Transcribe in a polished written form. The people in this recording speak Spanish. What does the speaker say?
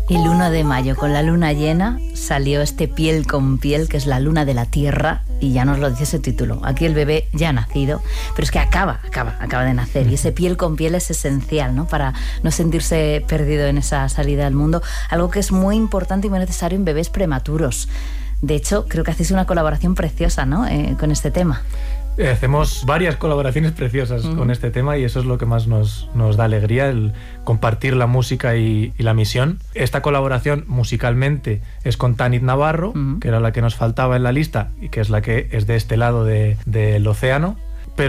El 1 de mayo, con la luna llena, salió este Piel con piel, que es la luna de la Tierra, y ya nos lo dice ese título. Aquí el bebé ya ha nacido, pero es que acaba de nacer, y ese Piel con piel es esencial, ¿no? Para no sentirse perdido en esa salida al mundo, algo que es muy importante y muy necesario en bebés prematuros. De hecho, creo que hacéis una colaboración preciosa, ¿no? Con este tema. Hacemos varias colaboraciones preciosas con este tema, y eso es lo que más nos da alegría, el compartir la música y la misión. Esta colaboración musicalmente es con Tanit Navarro, que era la que nos faltaba en la lista y que es la que es de este lado del océano.